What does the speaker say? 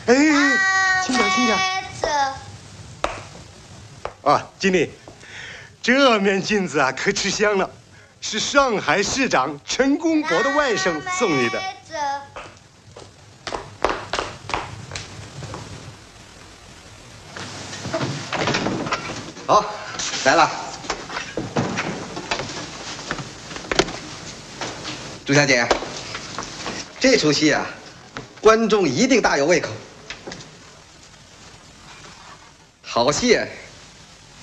哎，轻点，轻点。啊，经理，这面镜子啊可吃香了，是上海市长陈公博的外甥送你的。好，来了。朱小姐，这出戏啊，观众一定大有胃口。好戏